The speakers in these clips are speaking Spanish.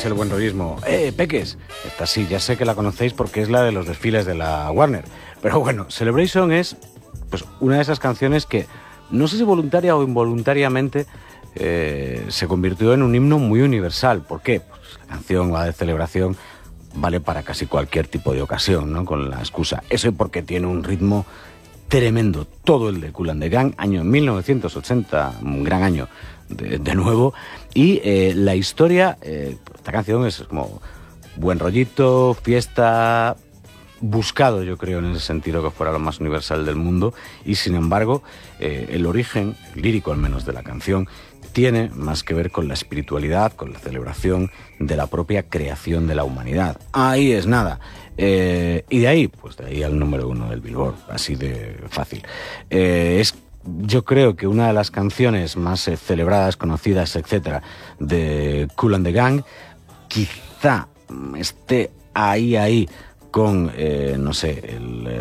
es el buen rollismo. Peques! Esta sí, ya sé que la conocéis porque es la de los desfiles de la Warner. Pero bueno, Celebration es pues una de esas canciones que, no sé si voluntaria o involuntariamente, se convirtió en un himno muy universal. ¿Por qué? Pues la canción va de celebración, vale para casi cualquier tipo de ocasión, ¿no? Con la excusa. Eso y porque tiene un ritmo tremendo, todo el de Kool and the Gang, año 1980, un gran año de nuevo, y la historia, esta canción es como buen rollito, fiesta, buscado yo creo en ese sentido que fuera lo más universal del mundo, y sin embargo el origen, el lírico al menos de la canción, tiene más que ver con la espiritualidad, con la celebración de la propia creación de la humanidad. Ahí es nada. Y de ahí, pues de ahí al número 1 del Billboard, así de fácil. Es, yo creo que una de las canciones más celebradas, conocidas, etcétera, de Kool and the Gang, quizá esté ahí con, no sé,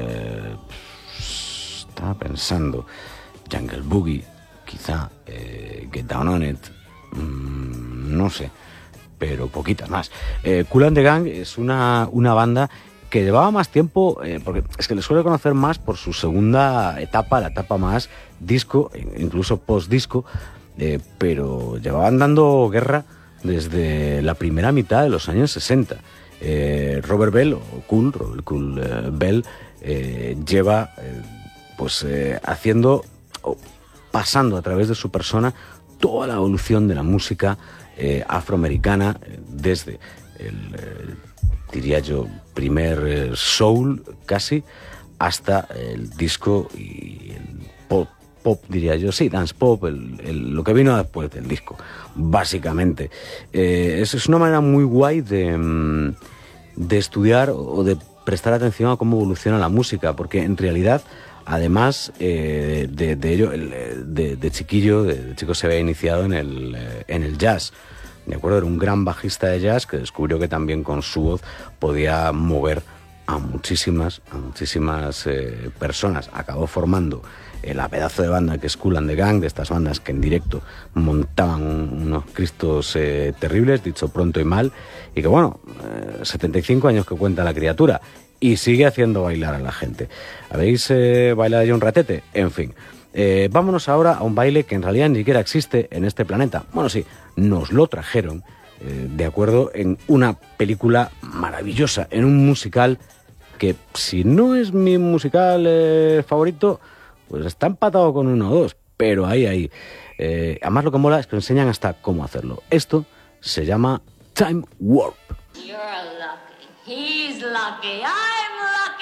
estaba pensando, Jungle Boogie, quizá, Get Down on It, no sé, pero poquitas más. Kool and the Gang es una banda que llevaba más tiempo, porque es que le suele conocer más por su segunda etapa, la etapa más disco, incluso post-disco, pero llevaban dando guerra desde la primera mitad de los años 60. Robert Bell, o Kool Bell, lleva haciendo, pasando a través de su persona toda la evolución de la música afroamericana, desde diría yo, primer soul casi, hasta el disco y el pop, diría yo, sí, dance pop, lo que vino después del disco, básicamente. Eso es una manera muy guay de estudiar o de prestar atención a cómo evoluciona la música, porque en realidad, además de ello, de chico se había iniciado en el jazz. De acuerdo, era un gran bajista de jazz que descubrió que también con su voz podía mover a muchísimas personas. Acabó formando la pedazo de banda que es Kool and the Gang, de estas bandas que en directo montaban unos cristos terribles, dicho pronto y mal, y que bueno, 75 años que cuenta la criatura y sigue haciendo bailar a la gente. ¿Habéis bailado ya un ratete? En fin. Vámonos ahora a un baile que en realidad ni siquiera existe en este planeta. Bueno, sí, nos lo trajeron, de acuerdo, en una película maravillosa, en un musical que, si no es mi musical favorito, pues está empatado con 1 o 2, pero ahí. Además lo que mola es que enseñan hasta cómo hacerlo. Esto se llama Time Warp. You're lucky. He's lucky. I'm lucky.